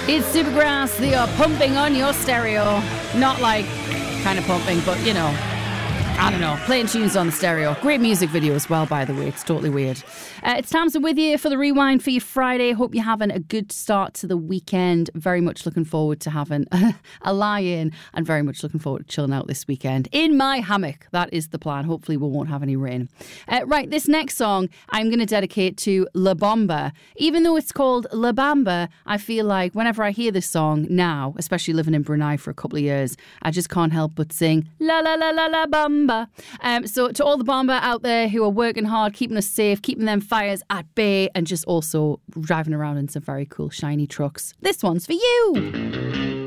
It's Supergrass. They are pumping on your stereo. Not like kind of pumping, but you know, I don't know, playing tunes on the stereo. Great music video as well, by the way. It's totally weird. It's Tamsin with you for the Rewind for your Friday. Hope you're having a good start to the weekend. Very much looking forward to having a lie-in and very much looking forward to chilling out this weekend in my hammock. That is the plan. Hopefully we won't have any rain. Right, this next song I'm going to dedicate to La Bamba. Even though it's called La Bamba, I feel like whenever I hear this song now, especially living in Brunei for a couple of years, I just can't help but sing La La La La La Bamba. So to all the Bamba out there who are working hard, keeping us safe, keeping them fires at bay, and just also driving around in some very cool shiny trucks, this one's for you.